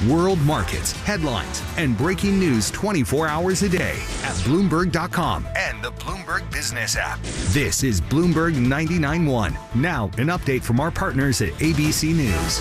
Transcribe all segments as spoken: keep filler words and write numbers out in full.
World markets, headlines, and breaking news twenty-four hours a day at Bloomberg dot com and the Bloomberg Business app. This is Bloomberg ninety-nine point one. Now, an update from our partners at A B C News.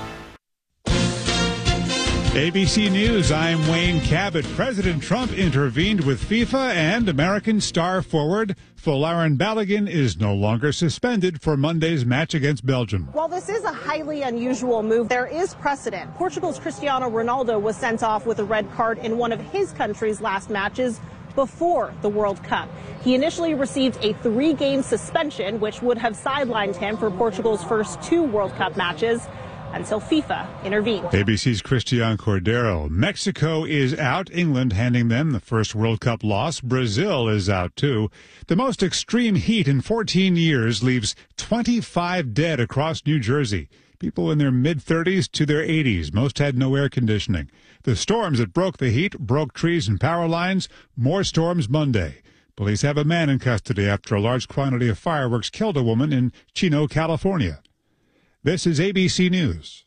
A B C News, I'm Wayne Cabot. President Trump intervened with FIFA and American star forward Folarin Balogun is no longer suspended for Monday's match against Belgium. While this is a highly unusual move, there is precedent. Portugal's Cristiano Ronaldo was sent off with a red card in one of his country's last matches before the World Cup. He initially received a three-game suspension, which would have sidelined him for Portugal's first two World Cup matches, until FIFA intervened. A B C's Christian Cordero. Mexico is out. England handing them the first World Cup loss. Brazil is out, too. The most extreme heat in fourteen years leaves twenty-five dead across New Jersey. People in their mid-thirties to their eighties. Most had no air conditioning. The storms that broke the heat broke trees and power lines. More storms Monday. Police have a man in custody after a large quantity of fireworks killed a woman in Chino, California. This is A B C News.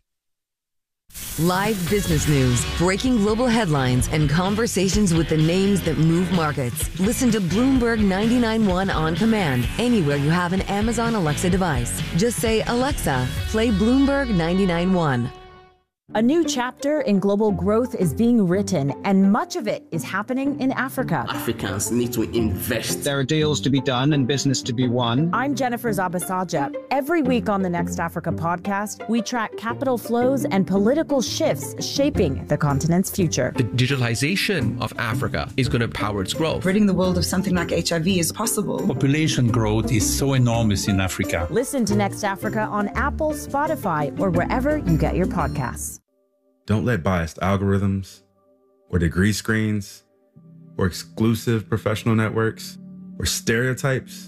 Live business news, breaking global headlines, and conversations with the names that move markets. Listen to Bloomberg ninety-nine point one on command anywhere you have an Amazon Alexa device. Just say, Alexa, play Bloomberg ninety-nine point one. A new chapter in global growth is being written, and much of it is happening in Africa. Africans need to invest. There are deals to be done and business to be won. I'm Jennifer Zabasaja. Every week on the Next Africa podcast, we track capital flows and political shifts shaping the continent's future. The digitalization of Africa is going to power its growth. Ridding the world of something like H I V is possible. Population growth is so enormous in Africa. Listen to Next Africa on Apple, Spotify, or wherever you get your podcasts. Don't let biased algorithms or degree screens or exclusive professional networks or stereotypes.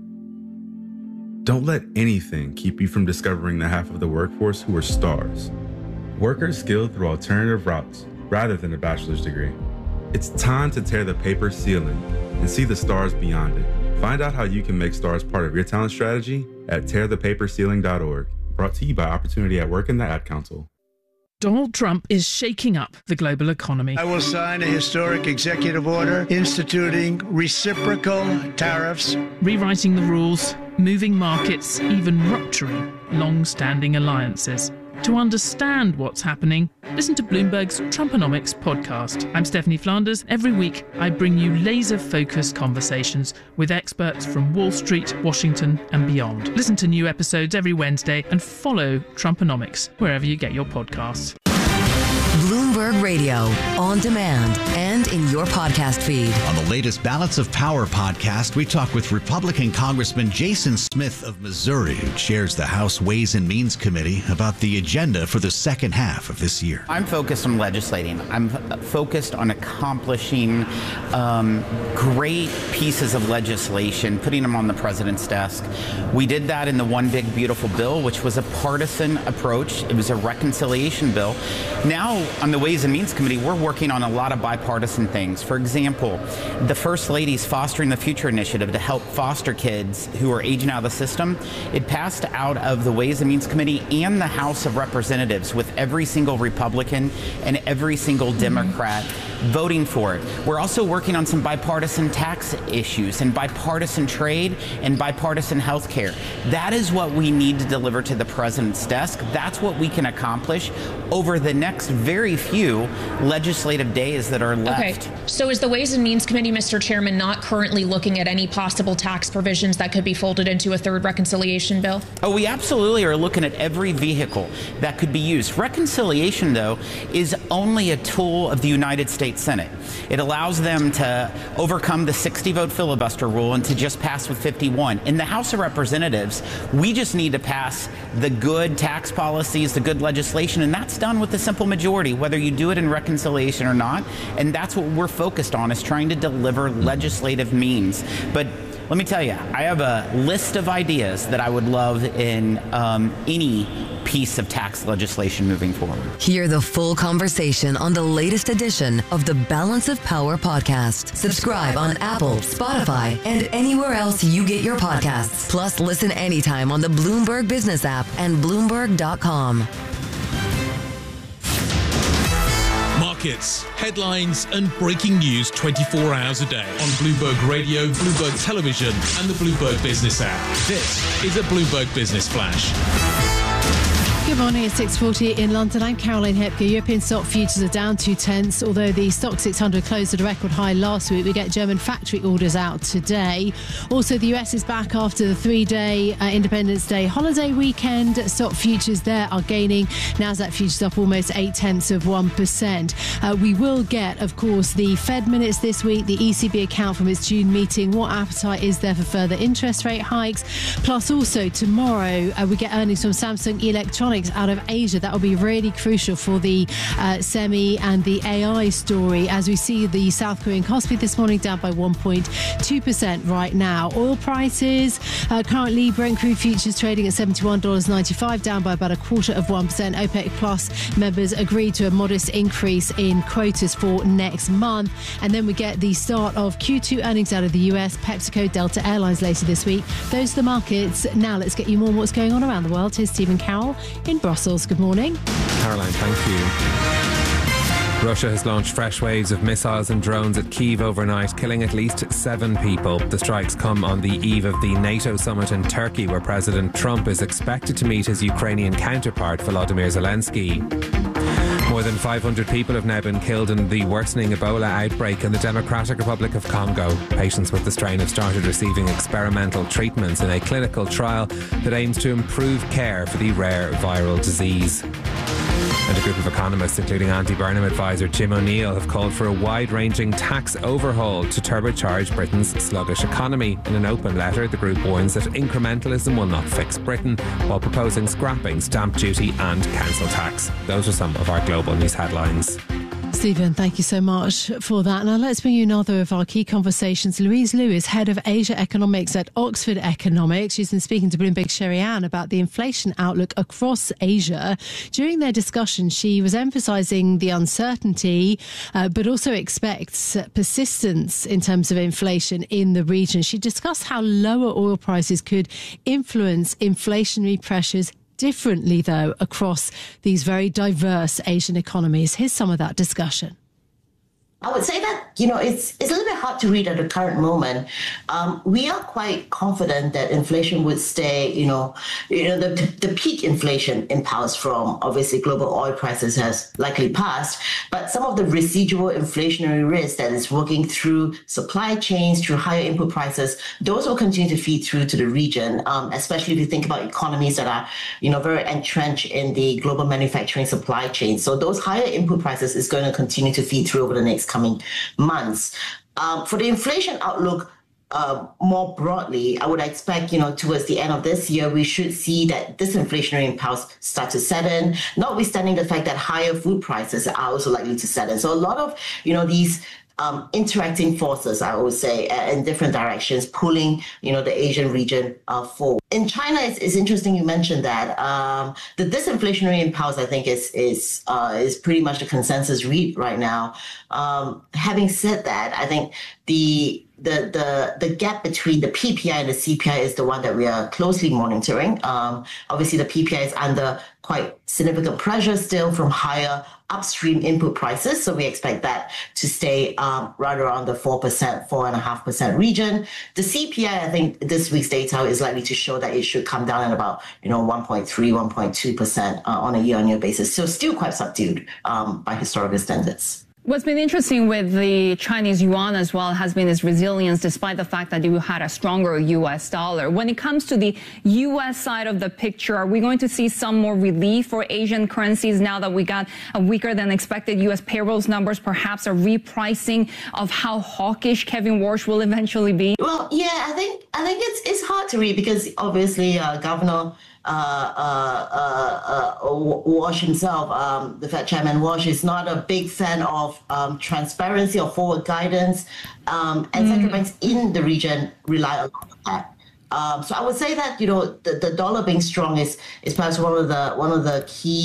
Don't let anything keep you from discovering the half of the workforce who are stars. Workers skilled through alternative routes rather than a bachelor's degree. It's time to tear the paper ceiling and see the stars beyond it. Find out how you can make stars part of your talent strategy at tear the paper ceiling dot org. Brought to you by Opportunity at Work and the Ad Council. Donald Trump is shaking up the global economy. I will sign a historic executive order instituting reciprocal tariffs, rewriting the rules, moving markets, even rupturing long-standing alliances. To understand what's happening, listen to Bloomberg's Trumponomics podcast. I'm Stephanie Flanders. Every week, I bring you laser-focused conversations with experts from Wall Street, Washington, and beyond. Listen to new episodes every Wednesday and follow Trumponomics wherever you get your podcasts. Bloomberg Radio, on demand and in your podcast feed. On the latest Balance of Power podcast, we talk with Republican Congressman Jason Smith of Missouri, who chairs the House Ways and Means Committee, about the agenda for the second half of this year. I'm focused on legislating. I'm f- focused on accomplishing um, great pieces of legislation, putting them on the president's desk. We did that in the One Big Beautiful Bill, which was a partisan approach. It was a reconciliation bill. Now, on the Ways and Means Committee, we're working on a lot of bipartisan things. For example, the First Lady's Fostering the Future initiative to help foster kids who are aging out of the system. It passed out of the Ways and Means Committee and the House of Representatives, with every single Republican and every single Democrat voting for it. We're also working on some bipartisan tax issues and bipartisan trade and bipartisan health care. That is what we need to deliver to the president's desk. That's what we can accomplish over the next very few legislative days that are left. Okay, so is the Ways and Means Committee, Mister Chairman, not currently looking at any possible tax provisions that could be folded into a third reconciliation bill? Oh, we absolutely are looking at every vehicle that could be used. Reconciliation, though, is only a tool of the United States Senate. It allows them to overcome the sixty vote filibuster rule and to just pass with fifty-one. In the House of Representatives, we just need to pass the good tax policies, the good legislation, and that's done with a simple majority, whether you do it in reconciliation or not. And that's what we're focused on, is trying to deliver legislative means. But let me tell you, I have a list of ideas that I would love in um, any piece of tax legislation moving forward. Hear the full conversation on the latest edition of the Balance of Power podcast. Subscribe on Apple, Spotify, and anywhere else you get your podcasts. Plus, listen anytime on the Bloomberg Business app and Bloomberg dot com. markets, headlines and breaking news twenty-four hours a day on Bloomberg Radio, Bloomberg Television and the Bloomberg Business app. This is a Bloomberg Business Flash. Good morning, it's six forty in London. I'm Caroline Hepker. European stock futures are down two tenths, although the stock six hundred closed at a record high last week. We get German factory orders out today. Also, the U S is back after the three-day uh, Independence Day holiday weekend. Stock futures there are gaining. Nasdaq futures up almost eight tenths of one percent. Uh, we will get, of course, the Fed minutes this week, the E C B account from its June meeting. What appetite is there for further interest rate hikes? Plus, also tomorrow uh, we get earnings from Samsung Electronics out of Asia. That will be really crucial for the uh, semi and the A I story, as we see the South Korean Kospi this morning down by one point two percent right now. Oil prices, uh, currently Brent crude futures trading at seventy-one dollars and ninety-five cents, down by about a quarter of one percent. OPEC Plus members agreed to a modest increase in quotas for next month. And then we get the start of Q two earnings out of the U S, PepsiCo, Delta Airlines later this week. Those are the markets. Now let's get you more on what's going on around the world. Here's Stephen Carroll in Brussels. Good morning. Caroline, thank you. Russia has launched fresh waves of missiles and drones at Kyiv overnight, killing at least seven people. The strikes come on the eve of the NATO summit in Turkey, where President Trump is expected to meet his Ukrainian counterpart, Volodymyr Zelensky. More than five hundred people have now been killed in the worsening Ebola outbreak in the Democratic Republic of Congo. Patients with the strain have started receiving experimental treatments in a clinical trial that aims to improve care for the rare viral disease. And a group of economists, including anti-Burnham advisor Jim O'Neill, have called for a wide-ranging tax overhaul to turbocharge Britain's sluggish economy. In an open letter, the group warns that incrementalism will not fix Britain, while proposing scrapping stamp duty and council tax. Those are some of our global news headlines. Stephen, thank you so much for that. Now let's bring you another of our key conversations. Louise Lewis, Head of Asia Economics at Oxford Economics. She's been speaking to Bloomberg Sherry-Ann about the inflation outlook across Asia. During their discussion, she was emphasising the uncertainty, uh, but also expects persistence in terms of inflation in the region. She discussed how lower oil prices could influence inflationary pressures differently, though, across these very diverse Asian economies. Here's some of that discussion. I would say that, you know, it's it's a little bit hard to read at the current moment. Um, we are quite confident that inflation would stay, you know, you know, the, the peak inflation impulse from obviously global oil prices has likely passed, but some of the residual inflationary risk that is working through supply chains, through higher input prices, those will continue to feed through to the region, um, especially if you think about economies that are, you know, very entrenched in the global manufacturing supply chain. So those higher input prices is going to continue to feed through over the next coming months. Um, for the inflation outlook, uh, more broadly, I would expect, you know, towards the end of this year, we should see that this inflationary impulse start to set in, notwithstanding the fact that higher food prices are also likely to set in. So a lot of, you know, these Um, interacting forces, I would say, uh, in different directions, pulling, you know, the Asian region uh, forward. In China, it's, it's interesting you mentioned that. Um, the disinflationary impulse, I think, is is uh, is pretty much the consensus read right now. Um, having said that, I think the the the the gap between the P P I and the C P I is the one that we are closely monitoring. Um, obviously, the P P I is under quite significant pressure still from higher upstream input prices. So we expect that to stay um, right around the four percent, four point five percent region. The C P I, I think this week's data is likely to show that it should come down at about, you know, one point three, one point two percent uh, on a year-on-year basis. So still quite subdued um, by historical standards. What's been interesting with the Chinese yuan as well has been its resilience, despite the fact that you had a stronger U S dollar. When it comes to the U S side of the picture, are we going to see some more relief for Asian currencies now that we got a weaker than expected U S payrolls numbers, perhaps a repricing of how hawkish Kevin Warsh will eventually be? Well, yeah, I think I think it's it's hard to read because obviously uh, Governor Uh, uh, uh, uh, Warsh himself, um, the Fed Chairman Warsh, is not a big fan of um, transparency or forward guidance, um, and mm. central banks in the region rely a lot on that. Um, so I would say that, you know, the, the dollar being strong is is perhaps one of the one of the key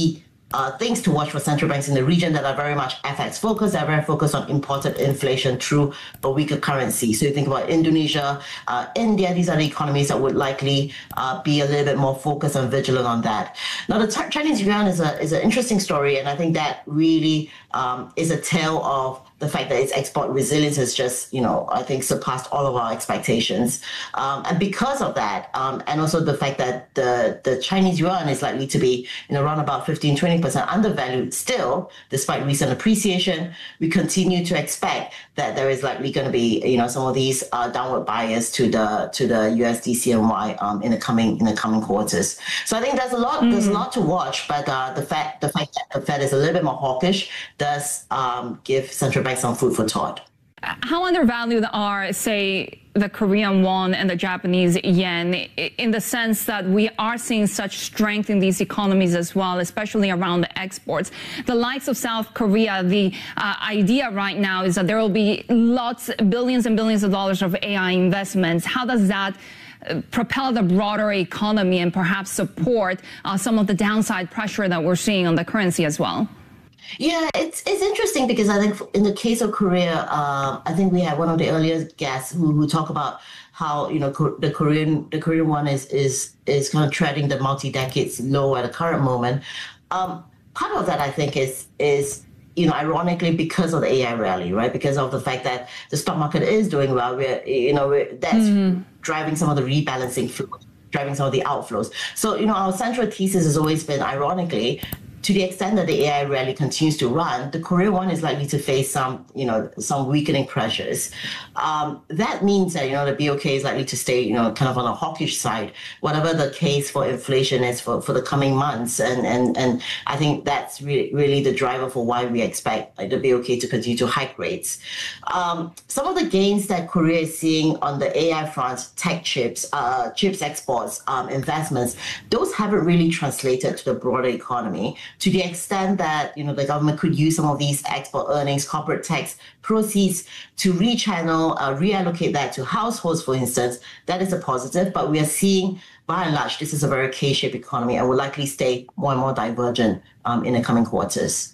uh, things to watch for central banks in the region that are very much F X focused. They're very focused on imported inflation through a weaker currency. So you think about Indonesia, uh, India, these are the economies that would likely uh, be a little bit more focused and vigilant on that. Now, the t- Chinese yuan is a is an interesting story, and I think that really um, is a tale of the fact that its export resilience has just, you know, I think surpassed all of our expectations. Um, and because of that, um, and also the fact that the, the Chinese yuan is likely to be, you know, around about fifteen, twenty percent undervalued still, despite recent appreciation, we continue to expect that there is likely going to be, you know, some of these uh, downward bias to the to the U S D C N Y um, in the coming in the coming quarters. So I think there's a lot mm. there's a lot to watch, but uh, the fact the fact that the Fed is a little bit more hawkish does um, give central banks some food for thought. How undervalued are, say, the Korean won and the Japanese yen, in the sense that we are seeing such strength in these economies as well, especially around the exports? The likes of South Korea, the uh, idea right now is that there will be lots, billions and billions of dollars of A I investments. How does that uh, propel the broader economy and perhaps support uh, some of the downside pressure that we're seeing on the currency as well? Yeah, it's it's interesting because I think in the case of Korea, uh, I think we had one of the earlier guests who, who talk about how, you know, the Korean the Korean one is is is kind of treading the multi-decades low at the current moment. Um, part of that, I think, is is you know, ironically, because of the A I rally, right? Because of the fact that the stock market is doing well, we're you know we're, that's mm-hmm. driving some of the rebalancing flow, driving some of the outflows. So you know, our central thesis has always been, ironically, to the extent that the A I rally continues to run, the Korean won is likely to face some, you know, some weakening pressures. Um, that means that, you know, the B O K is likely to stay, you know, kind of on a hawkish side, whatever the case for inflation is for, for the coming months. And, and, and I think that's really, really the driver for why we expect like, the B O K to continue to hike rates. Um, some of the gains that Korea is seeing on the A I front, tech chips, uh, chips exports, um, investments, those haven't really translated to the broader economy, to the extent that, you know, the government could use some of these export earnings, corporate tax proceeds to rechannel, uh, reallocate that to households, for instance. That is a positive, but we are seeing, by and large, this is a very K-shaped economy and will likely stay more and more divergent um, in the coming quarters.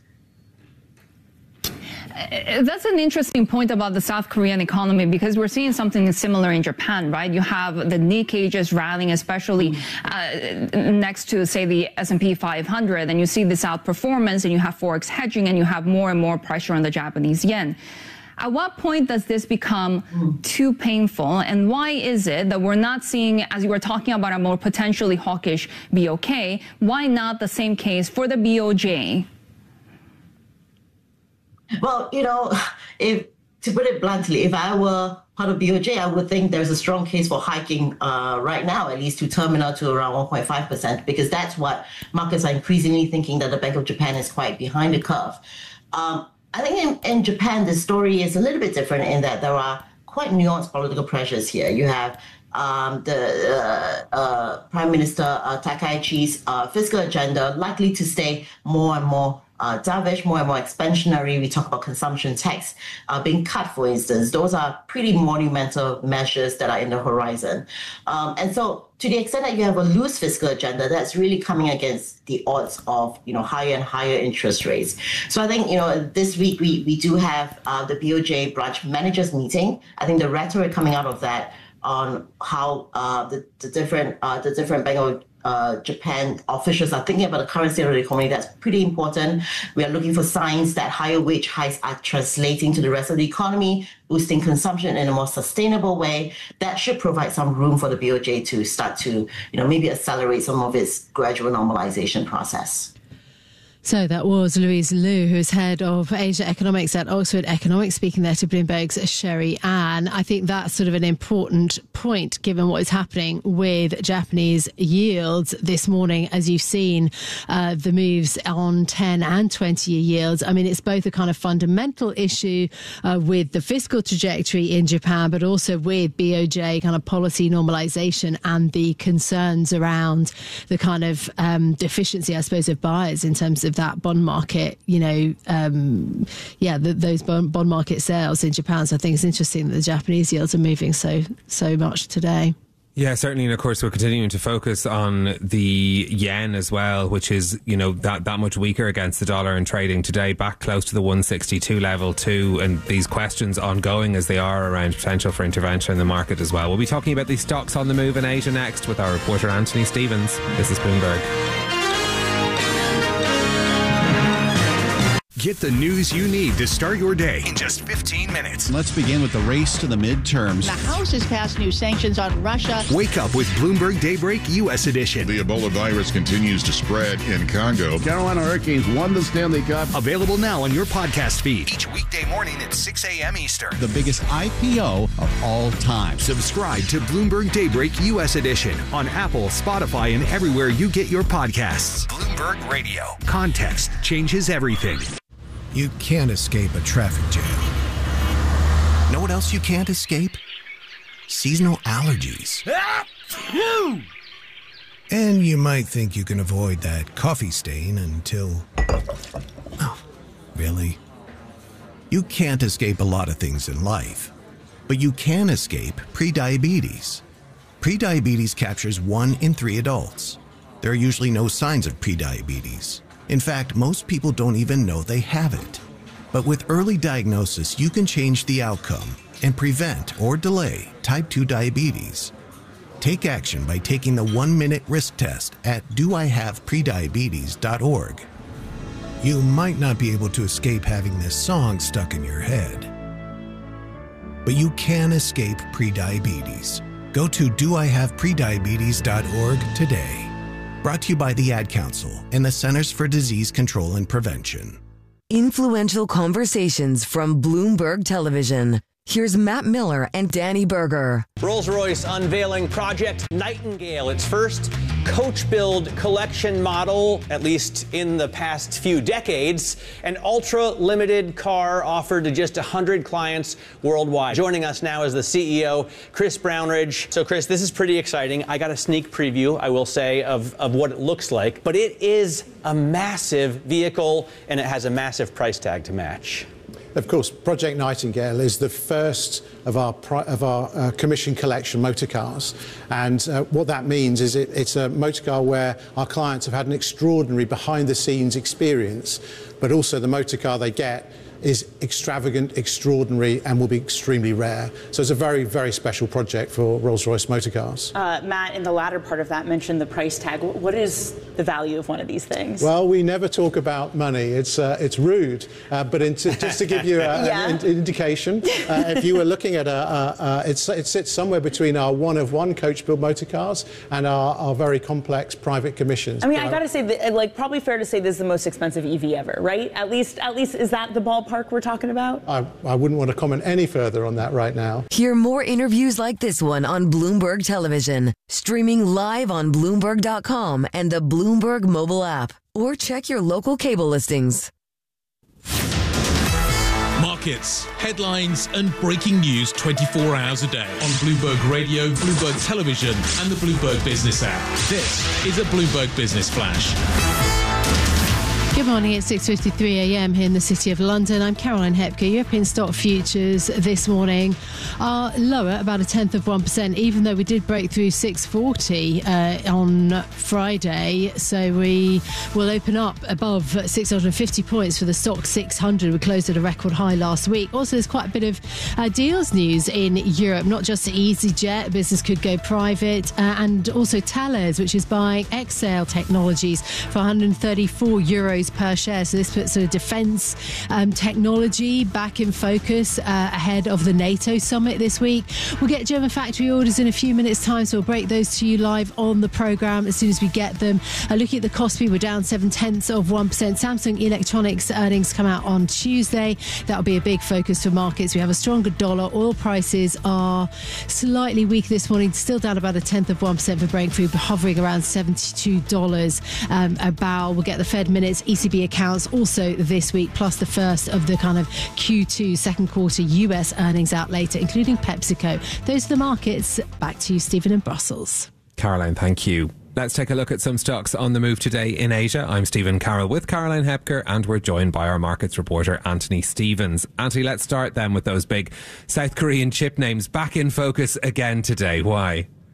That's an interesting point about the South Korean economy, because we're seeing something similar in Japan, right? You have the Nikkei just rallying, especially uh, next to, say, the S and P five hundred, and you see this outperformance, and you have Forex hedging, and you have more and more pressure on the Japanese yen. At what point does this become too painful, and why is it that we're not seeing, as you were talking about, a more potentially hawkish B O K, why not the same case for the B O J? Well, you know, if to put it bluntly, if I were part of B O J, I would think there's a strong case for hiking uh, right now, at least to terminal to around one point five percent, because that's what markets are increasingly thinking, that the Bank of Japan is quite behind the curve. Um, I think in, in Japan, the story is a little bit different in that there are quite nuanced political pressures here. You have um, the uh, uh, Prime Minister uh, Takaichi's uh, fiscal agenda likely to stay more and more Uh, dovish, more and more expansionary. We talk about consumption tax uh, being cut, for instance. Those are pretty monumental measures that are in the horizon. Um, and so to the extent that you have a loose fiscal agenda, that's really coming against the odds of, you know, higher and higher interest rates. So I think, you know, this week we, we do have uh, the B O J branch managers meeting. I think the rhetoric coming out of that on how uh, the, the different uh, the different Bank of Uh, Japan officials are thinking about the current state of the economy, that's pretty important. We are looking for signs that higher wage hikes are translating to the rest of the economy, boosting consumption in a more sustainable way. That should provide some room for the B O J to start to, you know, maybe accelerate some of its gradual normalization process. So that was Louise Liu, who's head of Asia Economics at Oxford Economics, speaking there to Bloomberg's Sherry Ann. I think that's sort of an important point, given what is happening with Japanese yields this morning, as you've seen uh, the moves on ten and twenty-year yields. I mean, it's both a kind of fundamental issue uh, with the fiscal trajectory in Japan, but also with B O J kind of policy normalization and the concerns around the kind of um, deficiency, I suppose, of buyers in terms of that bond market, you know, um, yeah, the, those bond, bond market sales in Japan. So I think it's interesting that the Japanese yields are moving so so much today. Yeah, certainly. And of course, we're continuing to focus on the yen as well, which is, you know, that, that much weaker against the dollar and trading today, back close to the one sixty-two level too. And these questions ongoing as they are around potential for intervention in the market as well. We'll be talking about these stocks on the move in Asia next with our reporter Anthony Stevens. This is Bloomberg. Get the news you need to start your day in just fifteen minutes. Let's begin with the race to the midterms. The House has passed new sanctions on Russia. Wake up with Bloomberg Daybreak U S edition. The Ebola virus continues to spread in Congo. Carolina Hurricanes won the Stanley Cup. Available now on your podcast feed each weekday morning at six a.m. Eastern. The biggest I P O of all time. Subscribe to Bloomberg Daybreak U S edition on Apple, Spotify, and everywhere you get your podcasts. Bloomberg Radio. Context changes everything. You can't escape a traffic jam. Know what else you can't escape? Seasonal allergies. And you might think you can avoid that coffee stain until... Oh, really? You can't escape a lot of things in life, but you can escape prediabetes. Prediabetes captures one in three adults. There are usually no signs of prediabetes. In fact, most people don't even know they have it. But with early diagnosis, you can change the outcome and prevent or delay type two diabetes. Take action by taking the one-minute risk test at do I have prediabetes dot org. You might not be able to escape having this song stuck in your head, but you can escape prediabetes. Go to do I have prediabetes dot org today. Brought to you by the Ad Council and the Centers for Disease Control and Prevention. Influential conversations from Bloomberg Television. Here's Matt Miller and Danny Berger. Rolls-Royce unveiling Project Nightingale, its first coach-build collection model, at least in the past few decades. An ultra-limited car offered to just one hundred clients worldwide. Joining us now is the C E O, Chris Brownridge. So, Chris, this is pretty exciting. I got a sneak preview, I will say, of, of what it looks like. But it is a massive vehicle, and it has a massive price tag to match. Of course, Project Nightingale is the first of our of our uh, commission collection motor cars, and uh, what that means is it, it's a motor car where our clients have had an extraordinary behind-the-scenes experience, but also the motor car they get is extravagant, extraordinary, and will be extremely rare. So it's a very, very special project for Rolls-Royce motor cars. Uh, Matt, in the latter part of that, mentioned the price tag. What is the value of one of these things? Well, we never talk about money. It's uh, it's rude. Uh, but into, just to give you a, yeah. an in indication, uh, if you were looking at a, a, a it's, it sits somewhere between our one-of-one coach-built motor cars and our, our very complex private commissions. I mean, I got to say, that, like, probably fair to say this is the most expensive E V ever, right? At least, at least, is that the ballpark we're talking about? I, I wouldn't want to comment any further on that right now. Hear more interviews like this one on Bloomberg Television, streaming live on Bloomberg dot com and the Bloomberg mobile app, or check your local cable listings. Markets, headlines and breaking news twenty-four hours a day on Bloomberg Radio, Bloomberg Television and the Bloomberg Business app. This is a Bloomberg Business Flash. Good morning, it's six fifty-three a m here in the City of London. I'm Caroline Hepker. European stock futures this morning are lower, about a tenth of one percent, even though we did break through six forty uh, on Friday. So we will open up above six hundred fifty points for the stock six hundred. We closed at a record high last week. Also, there's quite a bit of uh, deals news in Europe, not just EasyJet, business could go private, uh, and also Thales, which is buying Exail Technologies for one hundred thirty-four euros per share. So this puts sort of defence um, technology back in focus uh, ahead of the NATO summit this week. We'll get German factory orders in a few minutes' time, so we'll break those to you live on the programme as soon as we get them. Uh, looking at the Kospi, we're down seven tenths of one percent. Samsung Electronics earnings come out on Tuesday. That'll be a big focus for markets. We have a stronger dollar. Oil prices are slightly weak this morning, still down about a tenth of one percent for Brent crude, hovering around seventy-two dollars um, a barrel. We'll get the Fed minutes, E C B accounts also this week, plus the first of the kind of Q two second quarter U S earnings out later, including PepsiCo. Those are the markets. Back to you, Stephen, in Brussels. Caroline, thank you. Let's take a look at some stocks on the move today in Asia. I'm Stephen Carroll with Caroline Hepker, and we're joined by our markets reporter, Anthony Stevens. Anthony, let's start then with those big South Korean chip names back in focus again today. Why?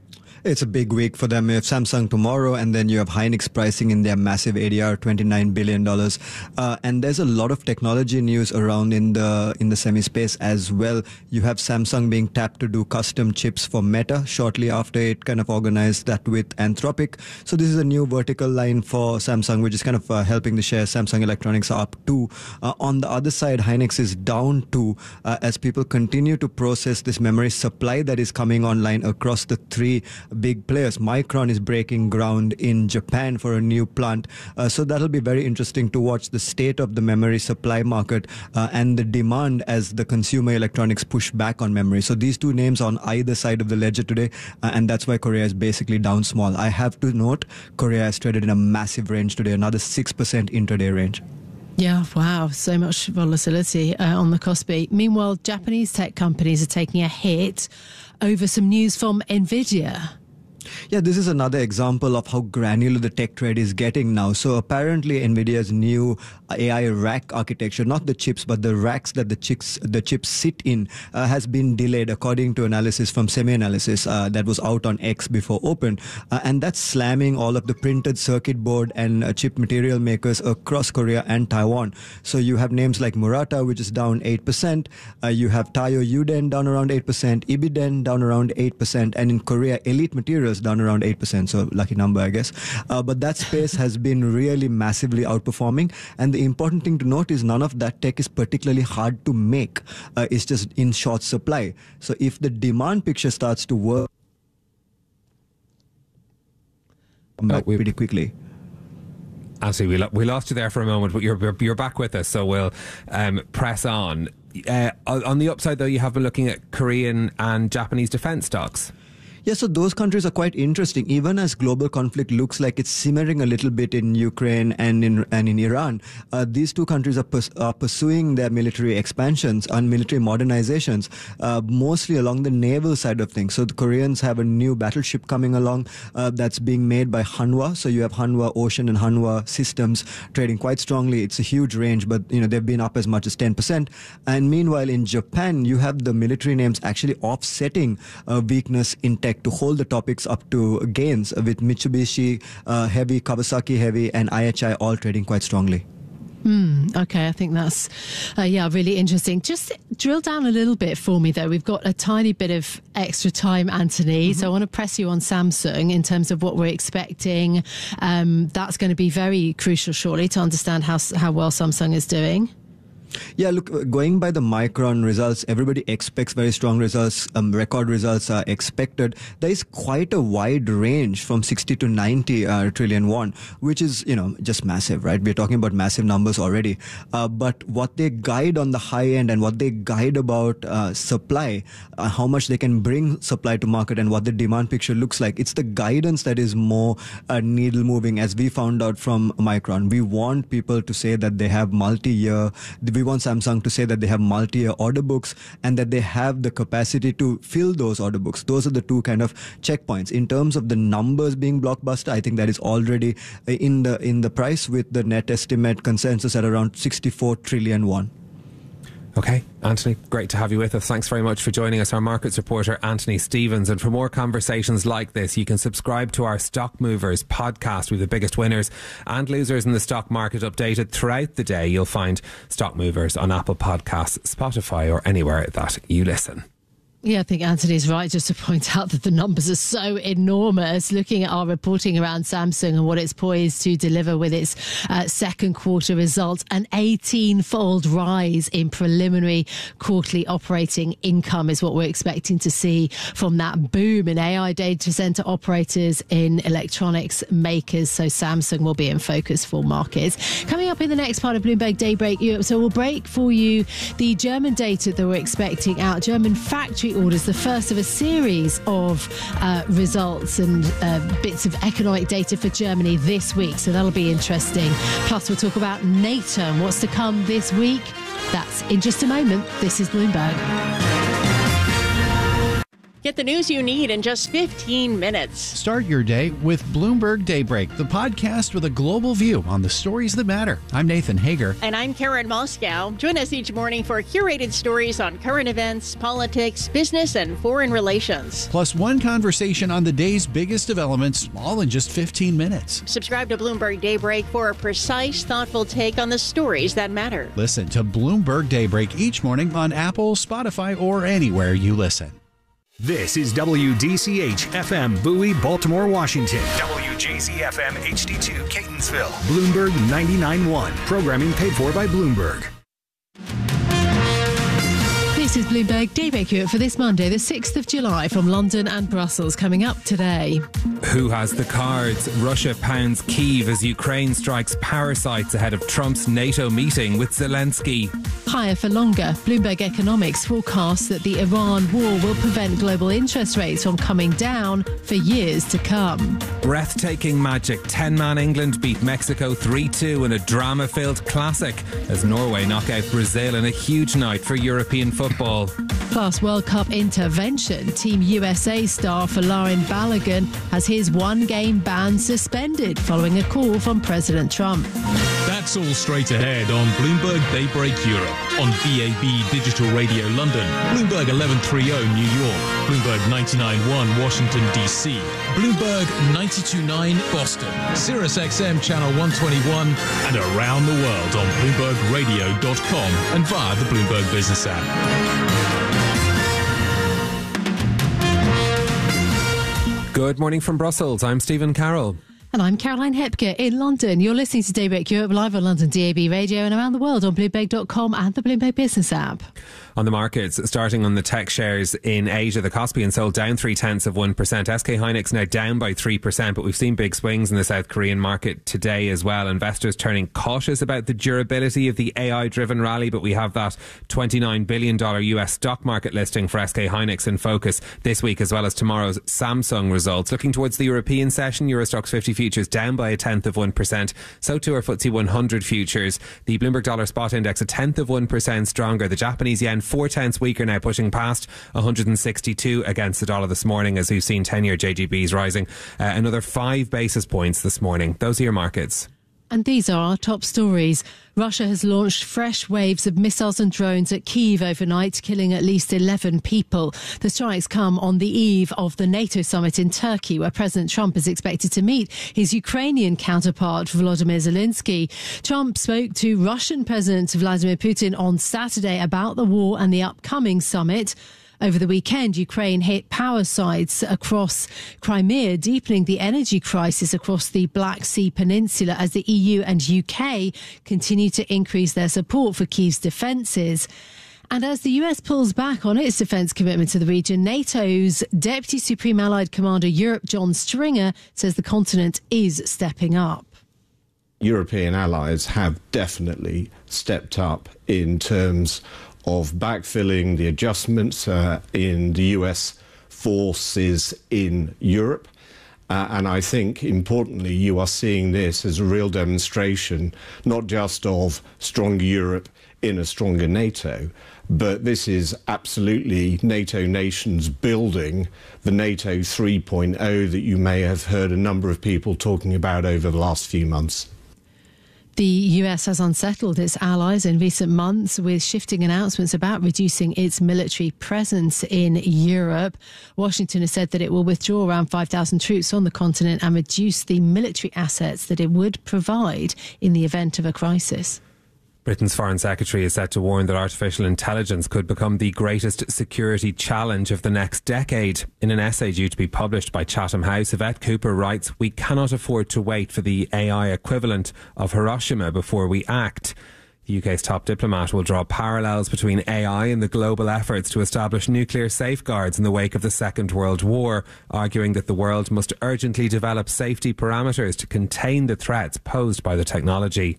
It's a big week for them. You have Samsung tomorrow, and then you have Hynix pricing in their massive A D R, twenty-nine billion dollars. Uh, and there's a lot of technology news around in the in the semi space as well. You have Samsung being tapped to do custom chips for Meta shortly after it kind of organized that with Anthropic. So this is a new vertical line for Samsung, which is kind of uh, helping the share. Samsung Electronics are up two. Uh, on the other side, Hynix is down two uh, as people continue to process this memory supply that is coming online across the three big players. Micron is breaking ground in Japan for a new plant. Uh, so that'll be very interesting to watch the state of the memory supply market uh, and the demand as the consumer electronics push back on memory. So these two names on either side of the ledger today, uh, and that's why Korea is basically down small. I have to note, Korea has traded in a massive range today, another six percent intraday range. Yeah, wow, so much volatility uh, on the Kospi. Meanwhile, Japanese tech companies are taking a hit over some news from Nvidia. Yeah, this is another example of how granular the tech trade is getting now. So apparently NVIDIA's new A I rack architecture, not the chips, but the racks that the chips, the chips sit in, uh, has been delayed according to analysis from SemiAnalysis uh, that was out on X before open. Uh, and that's slamming all of the printed circuit board and uh, chip material makers across Korea and Taiwan. So you have names like Murata, which is down eight percent. Uh, you have Taiyo Yuden down around eight percent. Ibiden down around eight percent. And in Korea, Elite Materials down around eight percent, so lucky number, I guess. Uh, but that space has been really massively outperforming. And the important thing to note is none of that tech is particularly hard to make. Uh, it's just in short supply. So if the demand picture starts to work back oh, pretty quickly. Actually, we, lo- we lost you there for a moment, but you're you're back with us, so we'll um, press on. Uh, on the upside, though, you have been looking at Korean and Japanese defence stocks. Yeah, so those countries are quite interesting. Even as global conflict looks like it's simmering a little bit in Ukraine and in and in Iran, uh, these two countries are, pers- are pursuing their military expansions and military modernizations, uh, mostly along the naval side of things. So the Koreans have a new battleship coming along uh, that's being made by Hanwha. So you have Hanwha Ocean and Hanwha Systems trading quite strongly. It's a huge range, but you know they've been up as much as ten percent. And meanwhile, in Japan, you have the military names actually offsetting uh, weakness in tech to hold the topics up to gains, with Mitsubishi uh, Heavy, Kawasaki Heavy, and I H I all trading quite strongly. Hmm. Okay, I think that's, uh, yeah, really interesting. Just drill down a little bit for me, though. We've got a tiny bit of extra time, Anthony, mm-hmm. so I want to press you on Samsung in terms of what we're expecting. Um, that's going to be very crucial, surely, to understand how how well Samsung is doing. Yeah, look, going by the Micron results, everybody expects very strong results. Um, record results are expected. There is quite a wide range from sixty to ninety uh, trillion won, which is, you know, just massive, right? We're talking about massive numbers already. Uh, but what they guide on the high end and what they guide about uh, supply, uh, how much they can bring supply to market and what the demand picture looks like, it's the guidance that is more uh, needle moving, as we found out from Micron. We want people to say that they have multi-year, we want Samsung to say that they have multi-year order books and that they have the capacity to fill those order books. Those are the two kind of checkpoints. In terms of the numbers being blockbuster, I think that is already in the in the price, with the net estimate consensus at around sixty-four trillion won. Okay, Anthony, great to have you with us. Thanks very much for joining us, our markets reporter, Anthony Stevens. And for more conversations like this, you can subscribe to our Stock Movers podcast with the biggest winners and losers in the stock market updated throughout the day. You'll find Stock Movers on Apple Podcasts, Spotify, or anywhere that you listen. Yeah, I think Anthony's right just to point out that the numbers are so enormous. Looking at our reporting around Samsung and what it's poised to deliver with its uh, second quarter results, an eighteen-fold rise in preliminary quarterly operating income is what we're expecting to see from that boom in A I data center operators, in electronics makers. So Samsung will be in focus for markets. Coming up in the next part of Bloomberg Daybreak Europe, so we'll break for you the German data that we're expecting out. German factory orders, the first of a series of uh, results and uh, bits of economic data for Germany this week. So that'll be interesting. Plus, we'll talk about NATO and what's to come this week. That's in just a moment. This is Bloomberg. Get the news you need in just fifteen minutes. Start your day with Bloomberg Daybreak, the podcast with a global view on the stories that matter. I'm Nathan Hager. And I'm Karen Moscow. Join us each morning for curated stories on current events, politics, business, and foreign relations. Plus one conversation on the day's biggest developments, all in just fifteen minutes. Subscribe to Bloomberg Daybreak for a precise, thoughtful take on the stories that matter. Listen to Bloomberg Daybreak each morning on Apple, Spotify, or anywhere you listen. This is W D C H F M Bowie, Baltimore, Washington. W J Z F M H D two, Catonsville. Bloomberg ninety-nine point one. Programming paid for by Bloomberg. This is Bloomberg Daybreak Europe for this Monday, the sixth of July, from London and Brussels. Coming up today. Who has the cards? Russia pounds Kyiv as Ukraine strikes power sites ahead of Trump's NATO meeting with Zelensky. Higher for longer. Bloomberg Economics forecasts that the Iran war will prevent global interest rates from coming down for years to come. Breathtaking magic. ten-man England beat Mexico three two in a drama-filled classic as Norway knock out Brazil in a huge night for European football. Plus, World Cup intervention. Team U S A star Folarin Balogun has his one-game ban suspended following a call from President Trump. That's all straight ahead on Bloomberg Daybreak Europe, on D A B Digital Radio London, Bloomberg eleven thirty New York, Bloomberg ninety-nine point one Washington, D C, Bloomberg ninety-two point nine Boston, Sirius X M Channel one twenty-one, and around the world on Bloomberg Radio dot com and via the Bloomberg Business app. Good morning from Brussels. I'm Stephen Carroll. And I'm Caroline Hepker in London. You're listening to Daybreak Europe live on London D A B Radio and around the world on Bloomberg dot com and the Bloomberg Business app. On the markets, starting on the tech shares in Asia, the Kospi and Seoul down three tenths of one percent. S K Hynix now down by three percent, but we've seen big swings in the South Korean market today as well. Investors turning cautious about the durability of the A I-driven rally, but we have that twenty-nine billion dollars U S stock market listing for S K Hynix in focus this week, as well as tomorrow's Samsung results. Looking towards the European session, Eurostoxx fifty futures down by a tenth of one percent. So too are F T S E one hundred futures. The Bloomberg Dollar Spot Index a tenth of one percent stronger. The Japanese yen four tenths weaker, now pushing past one hundred sixty-two against the dollar this morning, as we've seen ten-year J G Bs rising uh, another five basis points this morning. Those are your markets. And these are our top stories. Russia has launched fresh waves of missiles and drones at Kyiv overnight, killing at least eleven people. The strikes come on the eve of the NATO summit in Turkey, where President Trump is expected to meet his Ukrainian counterpart, Volodymyr Zelensky. Trump spoke to Russian President Vladimir Putin on Saturday about the war and the upcoming summit. Over the weekend, Ukraine hit power sites across Crimea, deepening the energy crisis across the Black Sea Peninsula as the E U and U K continue to increase their support for Kyiv's defences. And as the U S pulls back on its defence commitment to the region, NATO's Deputy Supreme Allied Commander Europe, John Stringer, says the continent is stepping up. European allies have definitely stepped up in terms of backfilling the adjustments uh, in the U S forces in Europe. Uh, and I think, importantly, you are seeing this as a real demonstration, not just of stronger Europe in a stronger NATO, but this is absolutely NATO nations building the NATO three point oh that you may have heard a number of people talking about over the last few months. The U S has unsettled its allies in recent months with shifting announcements about reducing its military presence in Europe. Washington has said that it will withdraw around five thousand troops on the continent and reduce the military assets that it would provide in the event of a crisis. Britain's Foreign Secretary is set to warn that artificial intelligence could become the greatest security challenge of the next decade. In an essay due to be published by Chatham House, Yvette Cooper writes, "We cannot afford to wait for the A I equivalent of Hiroshima before we act." The U K's top diplomat will draw parallels between A I and the global efforts to establish nuclear safeguards in the wake of the Second World War, arguing that the world must urgently develop safety parameters to contain the threats posed by the technology.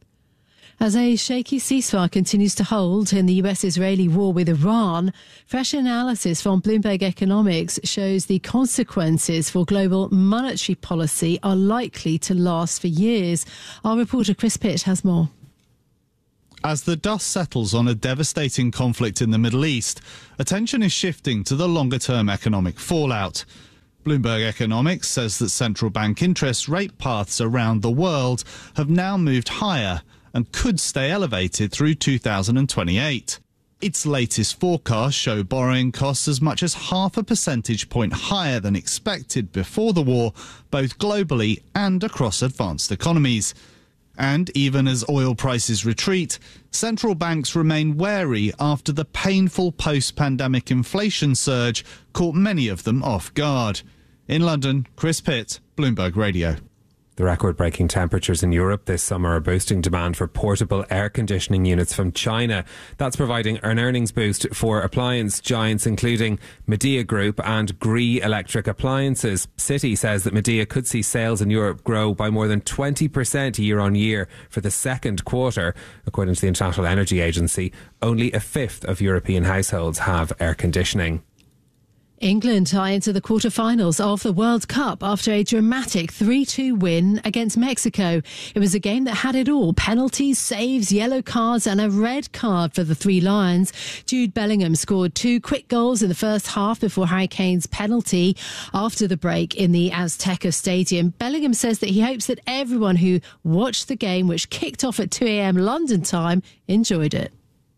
As a shaky ceasefire continues to hold in the U S-Israeli war with Iran, fresh analysis from Bloomberg Economics shows the consequences for global monetary policy are likely to last for years. Our reporter Chris Pitt has more. As the dust settles on a devastating conflict in the Middle East, attention is shifting to the longer-term economic fallout. Bloomberg Economics says that central bank interest rate paths around the world have now moved higher and could stay elevated through two thousand twenty-eight. Its latest forecasts show borrowing costs as much as half a percentage point higher than expected before the war, both globally and across advanced economies. And even as oil prices retreat, central banks remain wary after the painful post-pandemic inflation surge caught many of them off guard. In London, Chris Pitt, Bloomberg Radio. The record-breaking temperatures in Europe this summer are boosting demand for portable air conditioning units from China. That's providing an earnings boost for appliance giants including Midea Group and Gree Electric Appliances. Citi says that Midea could see sales in Europe grow by more than twenty percent year on year for the second quarter. According to the International Energy Agency, only a fifth of European households have air conditioning. England are into the quarter-finals of the World Cup after a dramatic three two win against Mexico. It was a game that had it all: penalties, saves, yellow cards and a red card for the Three Lions. Jude Bellingham scored two quick goals in the first half before Harry Kane's penalty after the break in the Azteca Stadium. Bellingham says that he hopes that everyone who watched the game, which kicked off at two a.m. London time, enjoyed it.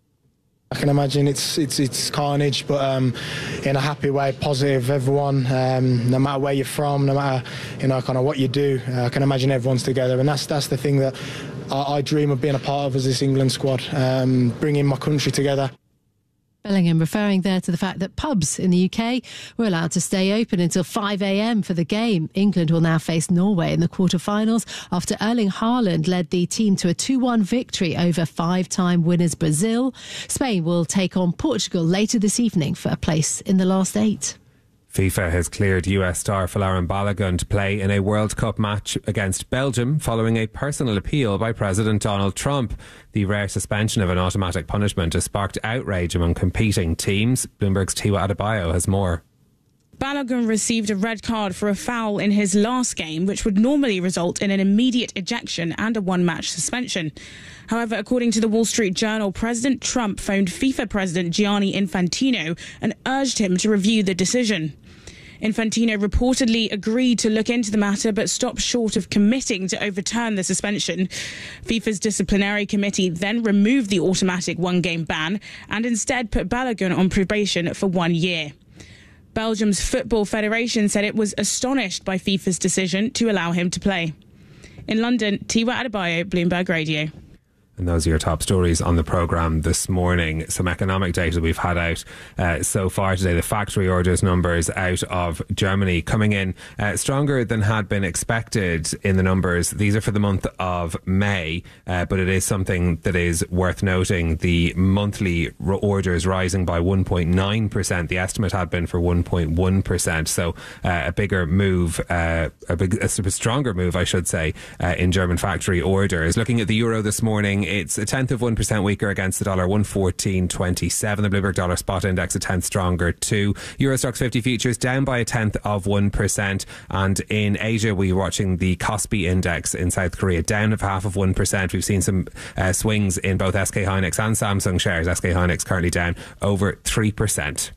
I can imagine it's it's it's carnage, but um, in a happy way, positive. Everyone, um, no matter where you're from, no matter you know kind of what you do, uh, I can imagine everyone's together, and that's that's the thing that I, I dream of being a part of as this England squad, um, bringing my country together. Bellingham referring there to the fact that pubs in the U K were allowed to stay open until five a.m. for the game. England will now face Norway in the quarter-finals after Erling Haaland led the team to a two one victory over five-time winners Brazil. Spain will take on Portugal later this evening for a place in the last eight. FIFA has cleared U S star Folarin Balogun to play in a World Cup match against Belgium following a personal appeal by President Donald Trump. The rare suspension of an automatic punishment has sparked outrage among competing teams. Bloomberg's Tiwa Adebayo has more. Balogun received a red card for a foul in his last game, which would normally result in an immediate ejection and a one-match suspension. However, according to the Wall Street Journal, President Trump phoned FIFA President Gianni Infantino and urged him to review the decision. Infantino reportedly agreed to look into the matter but stopped short of committing to overturn the suspension. FIFA's disciplinary committee then removed the automatic one-game ban and instead put Balogun on probation for one year. Belgium's Football Federation said it was astonished by FIFA's decision to allow him to play. In London, Tiwa Adebayo, Bloomberg Radio. And those are your top stories on the programme this morning. Some economic data we've had out uh, so far today. The factory orders numbers out of Germany coming in uh, stronger than had been expected in the numbers. These are for the month of May, uh, but it is something that is worth noting. The monthly orders rising by one point nine percent. The estimate had been for one point one percent. So uh, a bigger move, uh, a, big, a stronger move, I should say, uh, in German factory orders. Looking at the euro this morning, it's a tenth of one percent weaker against the dollar, one fourteen twenty-seven. The Bloomberg Dollar Spot Index a tenth stronger too. Euro Stoxx fifty futures down by a tenth of one percent. And in Asia, we're watching the Kospi Index in South Korea down of half of one percent. We've seen some uh, swings in both S K Hynix and Samsung shares. S K Hynix currently down over three percent.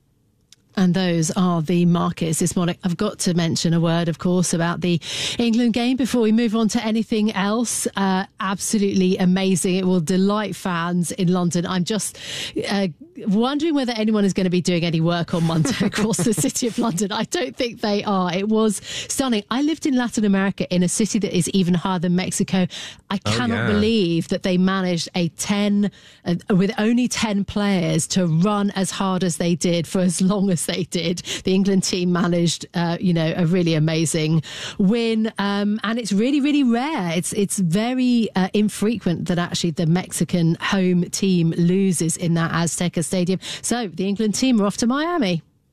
And those are the markets this morning. I've got to mention a word, of course, about the England game before we move on to anything else. Uh, absolutely amazing. It will delight fans in London. I'm just uh, wondering whether anyone is going to be doing any work on Monday across the city of London. I don't think they are. It was stunning. I lived in Latin America in a city that is even higher than Mexico. I cannot oh, yeah. believe that they managed a ten, uh, with only ten players to run as hard as they did for as long as they did. The England team managed, uh, you know, a really amazing win, um, and it's really, really rare. It's it's very uh, infrequent that actually the Mexican home team loses in that Azteca Stadium. So the England team are off to Miami.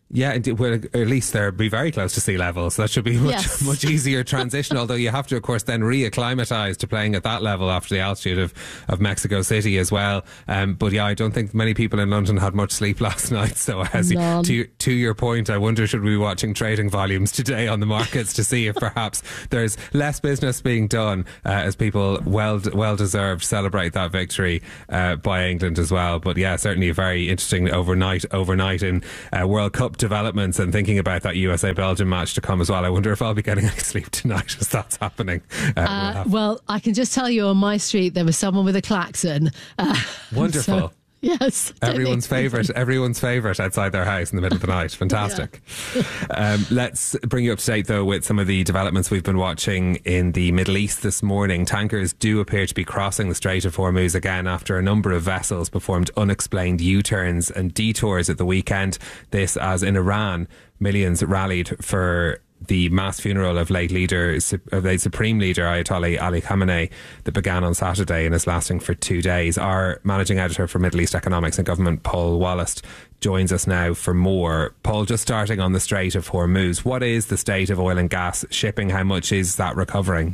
Yeah, indeed. Well, at least they'll be very close to sea level, so that should be much Yes. much easier transition. Although you have to, of course, then reacclimatise to playing at that level after the altitude of, of Mexico City as well. Um, but yeah, I don't think many people in London had much sleep last night. So as you, None. to to your point, I wonder should we be watching trading volumes today on the markets to see if perhaps there's less business being done uh, as people well well deserved celebrate that victory uh, by England as well. But yeah, certainly a very interesting overnight overnight in uh, World Cup developments, and thinking about that U S A Belgium match to come as well. I wonder if I'll be getting any sleep tonight as that's happening. Uh, we'll Uh, have- well, I can just tell you on my street there was someone with a klaxon. Uh, Wonderful. so- Yes. Everyone's favourite, everyone's favourite outside their house in the middle of the night. Fantastic. um, let's bring you up to date, though, with some of the developments we've been watching in the Middle East this morning. Tankers do appear to be crossing the Strait of Hormuz again after a number of vessels performed unexplained U-turns and detours at the weekend. This as in Iran, millions rallied for the mass funeral of late leader, of late Supreme Leader Ayatollah Ali Khamenei that began on Saturday and is lasting for two days. Our managing editor for Middle East Economics and Government, Paul Wallace, joins us now for more. Paul, just starting on the Strait of Hormuz, what is the state of oil and gas shipping? How much is that recovering?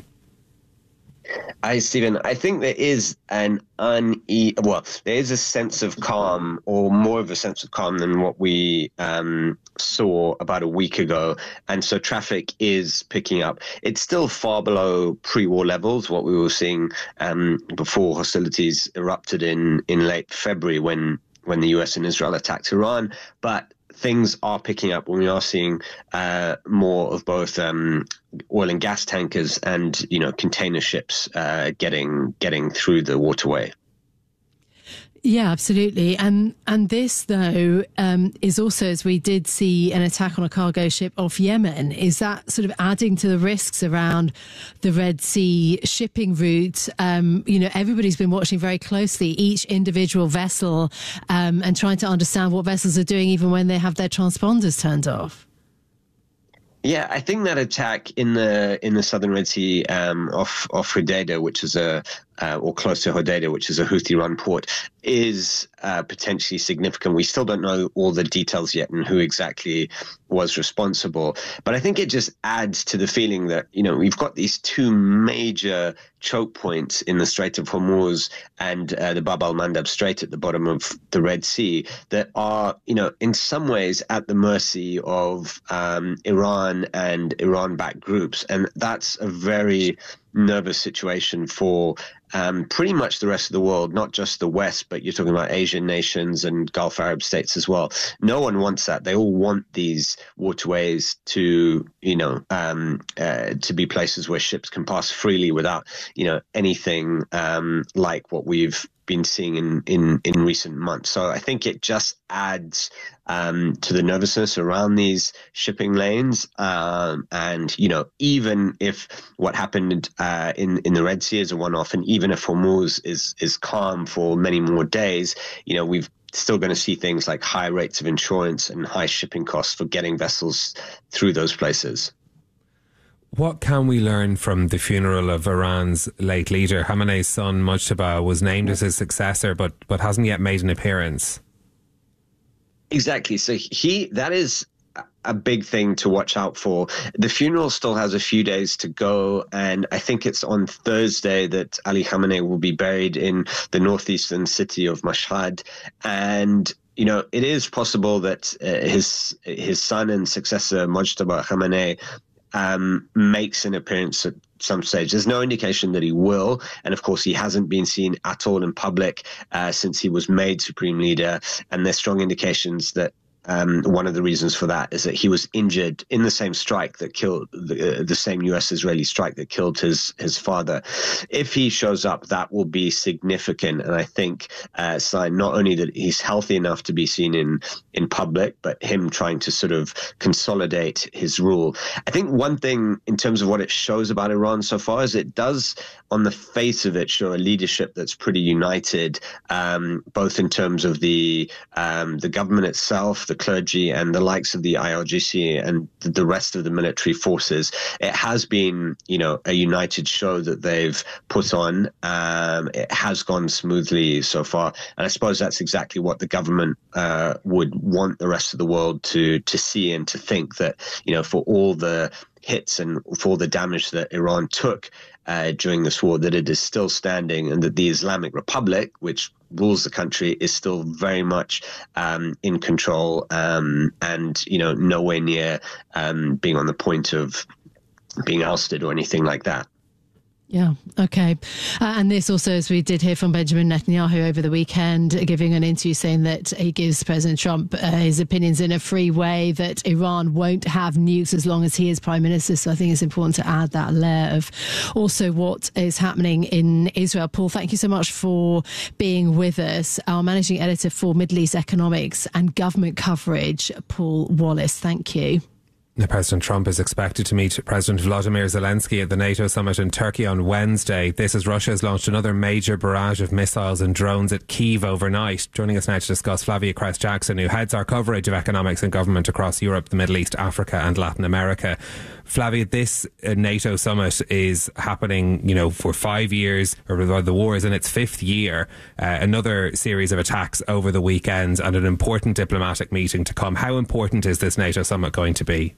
Hi, Stephen. I think there is an une- well, there is a sense of calm, or more of a sense of calm than what we um, saw about a week ago. And so traffic is picking up. It's still far below pre-war levels, what we were seeing um, before hostilities erupted in, in late February when, when the U S and Israel attacked Iran. But things are picking up when we are seeing uh, more of both um, oil and gas tankers and, you know, container ships uh, getting getting through the waterway. Yeah, absolutely. And and this, though, um, is also, as we did see an attack on a cargo ship off Yemen, is that sort of adding to the risks around the Red Sea shipping route? Um, you know, everybody's been watching very closely each individual vessel um, and trying to understand what vessels are doing even when they have their transponders turned off. Yeah, I think that attack in the in the southern Red Sea um, off off Hodeidah, which is a uh, or close to Hodeidah, which is a Houthi-run port, is uh, potentially significant. We still don't know all the details yet and who exactly was responsible, but I think it just adds to the feeling that, you know, we've got these two major choke points in the Strait of Hormuz and uh, the Bab al-Mandab Strait at the bottom of the Red Sea that are, you know, in some ways at the mercy of um, Iran and Iran-backed groups, and that's a very nervous situation for um, pretty much the rest of the world, not just the West, but you're talking about Asian nations and Gulf Arab states as well. No one wants that. They all want these waterways to, you know, um, uh, to be places where ships can pass freely without, you know, anything um, like what we've been seeing in, in, in recent months. So I think it just adds um, to the nervousness around these shipping lanes. Um, and, you know, even if what happened uh, in, in the Red Sea is a one-off, and even if Hormuz is, is calm for many more days, you know, we've still going to see things like high rates of insurance and high shipping costs for getting vessels through those places. What can we learn from the funeral of Iran's late leader? Khamenei's son, Mujtaba, was named as his successor, but but hasn't yet made an appearance. Exactly. So he that is a big thing to watch out for. The funeral still has a few days to go, and I think it's on Thursday that Ali Khamenei will be buried in the northeastern city of Mashhad. And you know, it is possible that uh, his his son and successor Mujtaba Khamenei Um, makes an appearance at some stage. There's no indication that he will, and of course he hasn't been seen at all in public uh, since he was made Supreme Leader, and there's strong indications that Um, one of the reasons for that is that he was injured in the same strike that killed the, uh, the same U S Israeli strike that killed his his father. If he shows up, that will be significant, and I think uh, sign not only that he's healthy enough to be seen in in public, but him trying to sort of consolidate his rule. I think one thing in terms of what it shows about Iran so far is it does, on the face of it, show a leadership that's pretty united, um, both in terms of the um, the government itself, the the clergy and the likes of the I R G C and the rest of the military forces. It has been, you know, a united show that they've put on. Um, it has gone smoothly so far. And I suppose that's exactly what the government uh, would want the rest of the world to to see and to think, that, you know, for all the hits and for all the damage that Iran took uh, during this war, that it is still standing, and that the Islamic Republic, which rules the country, is still very much um, in control um, and, you know, nowhere near um, being on the point of being ousted or anything like that. Yeah, okay. Uh, and this also, as we did hear from Benjamin Netanyahu over the weekend, uh, giving an interview saying that he gives President Trump uh, his opinions in a free way, that Iran won't have nukes as long as he is Prime Minister. So I think it's important to add that layer of also what is happening in Israel. Paul, thank you so much for being with us. Our Managing Editor for Middle East Economics and Government Coverage, Paul Wallace. Thank you. President Trump is expected to meet President Volodymyr Zelensky at the NATO summit in Turkey on Wednesday. This as Russia has launched another major barrage of missiles and drones at Kyiv overnight. Joining us now to discuss, Flavia Kress-Jackson, who heads our coverage of economics and government across Europe, the Middle East, Africa and Latin America. Flavia, this uh, NATO summit is happening, you know, for five years, or the war is in its fifth year. Uh, another series of attacks over the weekend and an important diplomatic meeting to come. How important is this NATO summit going to be?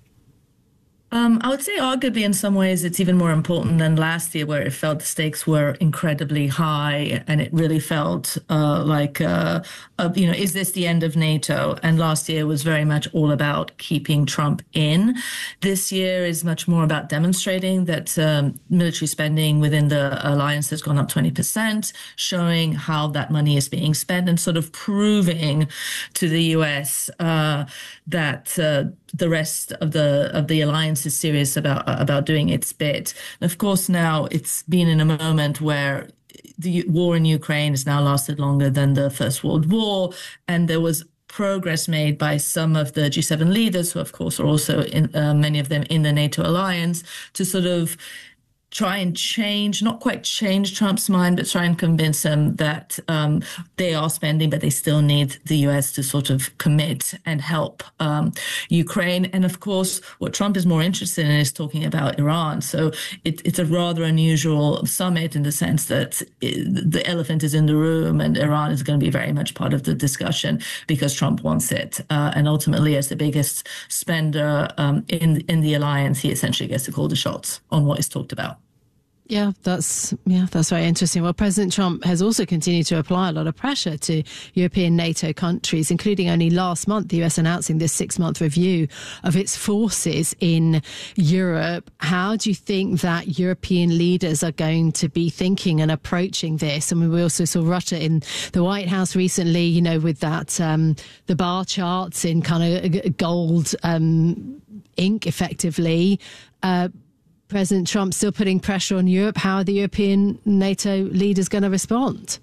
Um, I would say arguably in some ways it's even more important than last year, where it felt the stakes were incredibly high and it really felt uh, like, uh, uh, you know, is this the end of NATO? And last year was very much all about keeping Trump in. This year is much more about demonstrating that um, military spending within the alliance has gone up twenty percent, showing how that money is being spent and sort of proving to the U S uh, that uh, the rest of the of the alliance is serious about about doing its bit. And of course, now it's been in a moment where the war in Ukraine has now lasted longer than the First World War, and there was progress made by some of the G seven leaders, who of course are also in, uh, many of them in the NATO alliance, to sort of try and change, not quite change Trump's mind, but try and convince him that um, they are spending, but they still need the U S to sort of commit and help um, Ukraine. And of course, what Trump is more interested in is talking about Iran. So it, it's a rather unusual summit in the sense that it, the elephant is in the room and Iran is going to be very much part of the discussion because Trump wants it. Uh, and ultimately, as the biggest spender um, in, in the alliance, he essentially gets to call the shots on what is talked about. Yeah, that's yeah, that's very interesting. Well, President Trump has also continued to apply a lot of pressure to European NATO countries, including only last month, the U S announcing this six-month review of its forces in Europe. How do you think that European leaders are going to be thinking and approaching this? I mean, we also saw Russia in the White House recently, you know, with that, um, the bar charts in kind of gold um, ink, effectively. Uh, President Trump still putting pressure on Europe. How are the European NATO leaders going to respond?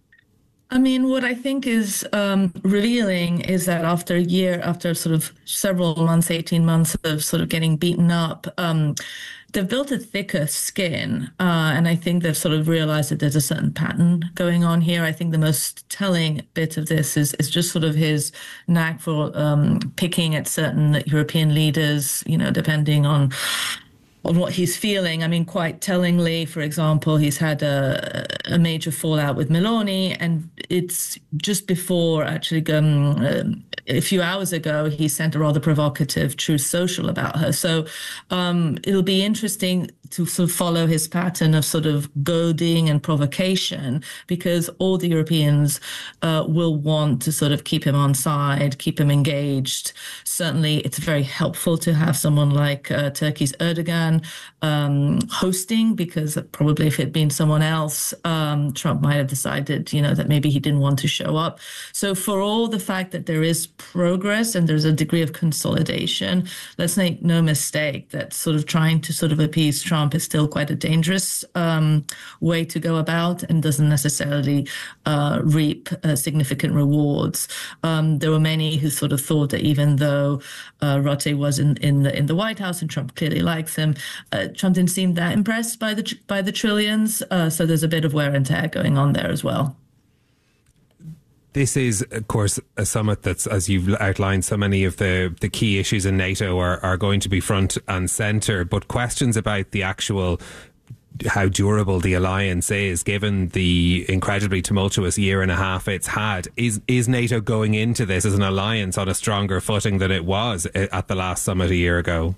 I mean, what I think is um, revealing is that after a year, after sort of several months, eighteen months of sort of getting beaten up, um, they've built a thicker skin. Uh, and I think they've sort of realized that there's a certain pattern going on here. I think the most telling bit of this is, is just sort of his knack for um, picking at certain European leaders, you know, depending on on what he's feeling. I mean, quite tellingly, for example, he's had a, a major fallout with Meloni, and it's just before, actually, um, a few hours ago, he sent a rather provocative Truth Social about her. So um, it'll be interesting to sort of follow his pattern of sort of goading and provocation, because all the Europeans uh, will want to sort of keep him on side, keep him engaged. Certainly, it's very helpful to have someone like uh, Turkey's Erdogan um, hosting, because probably if it had been someone else, um, Trump might have decided, you know, that maybe he didn't want to show up. So for all the fact that there is progress and there's a degree of consolidation, let's make no mistake that sort of trying to sort of appease Trump is still quite a dangerous um, way to go about and doesn't necessarily uh, reap uh, significant rewards. Um, there were many who sort of thought that even though uh, Rutte was in, in the in the White House and Trump clearly likes him, uh, Trump didn't seem that impressed by the by the trillions. Uh, so there's a bit of wear and tear going on there as well. This is, of course, a summit that's, as you've outlined, so many of the, the key issues in NATO are, are going to be front and centre. But questions about the actual, how durable the alliance is, given the incredibly tumultuous year and a half it's had. Is, is NATO going into this as an alliance on a stronger footing than it was at the last summit a year ago?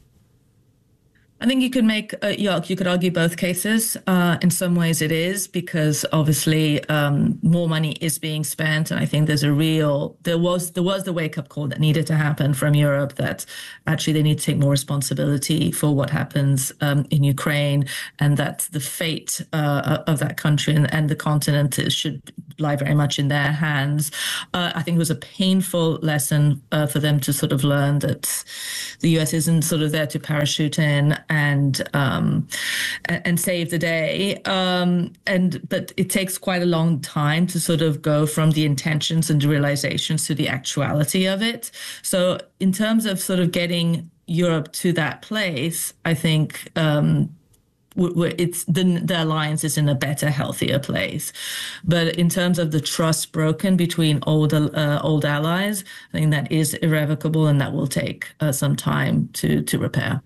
I think you could make, uh, yeah, you could argue both cases. Uh, in some ways it is, because obviously um, more money is being spent. And I think there's a real, there was there was the wake-up call that needed to happen from Europe, that actually they need to take more responsibility for what happens um, in Ukraine, and that the fate uh, of that country and, and the continent is, should lie very much in their hands. Uh, I think it was a painful lesson uh, for them to sort of learn that the U S isn't sort of there to parachute in and um, and save the day. Um, and but it takes quite a long time to sort of go from the intentions and the realizations to the actuality of it. So in terms of sort of getting Europe to that place, I think um, it's the, the alliance is in a better, healthier place. But in terms of the trust broken between old uh, old allies, I think that is irrevocable, and that will take uh, some time to to repair.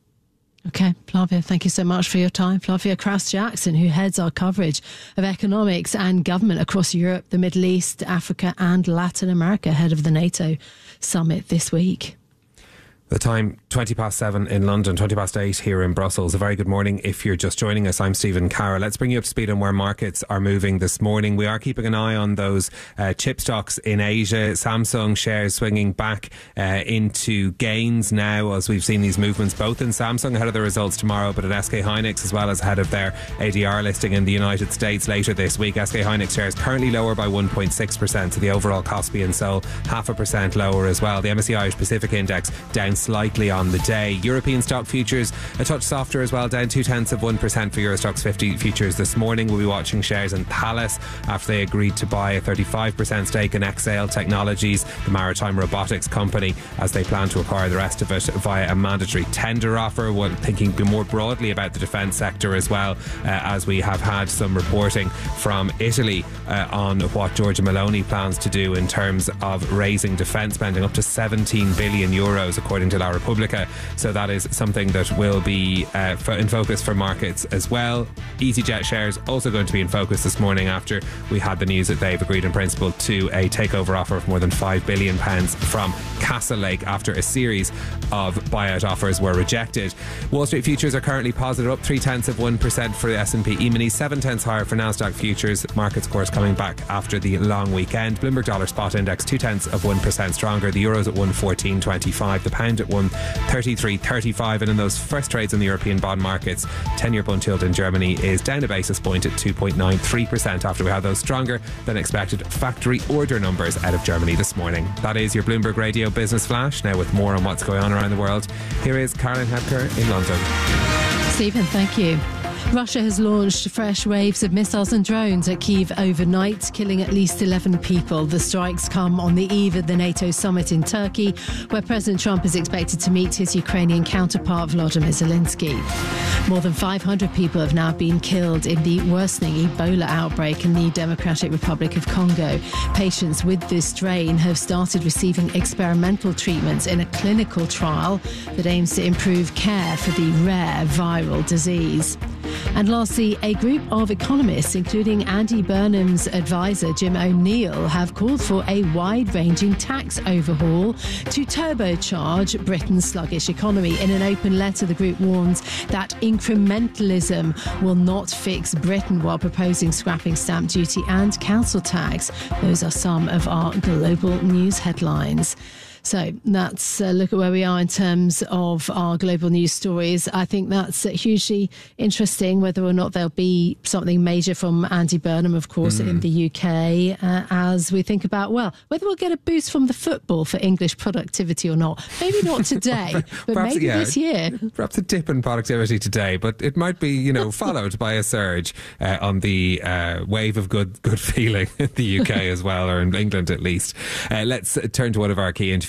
Okay, Flavia, thank you so much for your time. Flavia Kraus-Jackson, who heads our coverage of economics and government across Europe, the Middle East, Africa and Latin America, ahead of the NATO summit this week. The time, twenty past seven in London, twenty past eight here in Brussels. A very good morning if you're just joining us. I'm Stephen Carroll. Let's bring you up to speed on where markets are moving this morning. We are keeping an eye on those uh, chip stocks in Asia. Samsung shares swinging back uh, into gains now, as we've seen these movements both in Samsung ahead of the results tomorrow, but at S K Hynix as well, as ahead of their A D R listing in the United States later this week. S K Hynix shares currently lower by one point six percent, so the overall Kospi and Seoul half a percent lower as well. The M S C I Irish Pacific Index down slightly on the day. European stock futures a touch softer as well, down two tenths of one percent for Euro Stoxx fifty futures this morning. We'll be watching shares in Thales after they agreed to buy a thirty-five percent stake in Exail Technologies, the maritime robotics company, as they plan to acquire the rest of it via a mandatory tender offer. We're thinking more broadly about the defence sector as well, uh, as we have had some reporting from Italy uh, on what Giorgia Meloni plans to do in terms of raising defence spending up to seventeen billion euros according to La Repubblica. So that is something that will be uh, in focus for markets as well. EasyJet shares also going to be in focus this morning after we had the news that they've agreed in principle to a takeover offer of more than five billion pounds from Castlelake after a series of buyout offers were rejected. Wall Street futures are currently positive, up three tenths of one percent for the S and P E-mini, seven tenths higher for Nasdaq futures. Markets, of course, coming back after the long weekend. Bloomberg Dollar Spot Index two tenths of one percent stronger. The Euro's at one fourteen twenty-five. The pound at one thirty-three thirty-five. And in those first trades in the European bond markets, ten-year Bund yield in Germany is down a basis point at two point nine three percent after we had those stronger than expected factory order numbers out of Germany this morning. That is your Bloomberg Radio Business Flash. Now with more on what's going on around the world, here is Caroline Hepker in London. Stephen, thank you. Russia has launched fresh waves of missiles and drones at Kyiv overnight, killing at least eleven people. The strikes come on the eve of the NATO summit in Turkey, where President Trump is expected to meet his Ukrainian counterpart Volodymyr Zelensky. More than five hundred people have now been killed in the worsening Ebola outbreak in the Democratic Republic of Congo. Patients with this strain have started receiving experimental treatments in a clinical trial that aims to improve care for the rare viral disease. And lastly, a group of economists, including Andy Burnham's advisor Jim O'Neill, have called for a wide-ranging tax overhaul to turbocharge Britain's sluggish economy. In an open letter, the group warns that incrementalism will not fix Britain, while proposing scrapping stamp duty and council tax. Those are some of our global news headlines. So that's a look at where we are in terms of our global news stories. I think that's hugely interesting, whether or not there'll be something major from Andy Burnham, of course, mm. in the U K, uh, as we think about, well, whether we'll get a boost from the football for English productivity or not. Maybe not today, but perhaps, maybe yeah, this year. Perhaps a dip in productivity today, but it might be, you know, followed by a surge uh, on the uh, wave of good good feeling in the U K as well, or in England at least. Uh, let's turn to one of our key interviews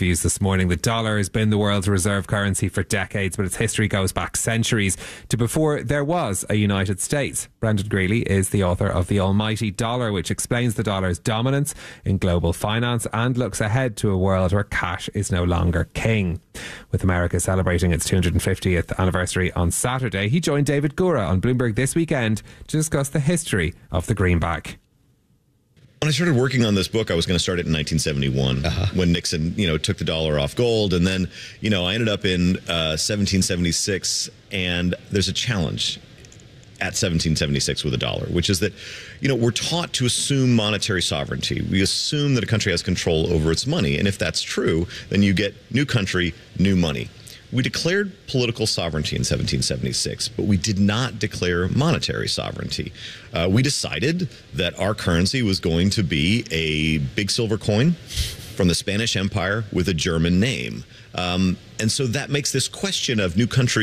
interviews this morning. The dollar has been the world's reserve currency for decades, but its history goes back centuries to before there was a United States. Brendan Greeley is the author of The Almighty Dollar, which explains the dollar's dominance in global finance and looks ahead to a world where cash is no longer king. With America celebrating its two hundred fiftieth anniversary on Saturday, he joined David Gura on Bloomberg This Weekend to discuss the history of the greenback. When I started working on this book, I was going to start it in nineteen seventy-one uh-huh. when Nixon, you know, took the dollar off gold. And then, you know, I ended up in uh, seventeen seventy-six, and there's a challenge at seventeen seventy-six with a dollar, which is that, you know, we're taught to assume monetary sovereignty. We assume that a country has control over its money. And if that's true, then you get new country, new money. We declared political sovereignty in seventeen seventy-six, but we did not declare monetary sovereignty. Uh, we decided that our currency was going to be a big silver coin from the Spanish Empire with a German name. Um, and so that makes this question of new country